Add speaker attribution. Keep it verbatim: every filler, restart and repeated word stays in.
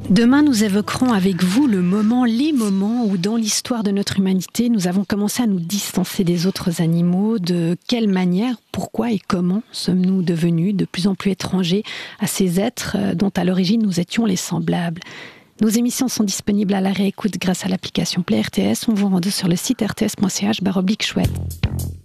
Speaker 1: Demain, nous évoquerons avec vous le moment, les moments où dans l'histoire de notre humanité, nous avons commencé à nous distancer des autres animaux. De quelle manière, pourquoi et comment sommes-nous devenus de plus en plus étrangers à ces êtres dont à l'origine nous étions les semblables? Nos émissions sont disponibles à la réécoute grâce à l'application Play R T S. On vous rend sur le site r t s point c h barre oblique chouette.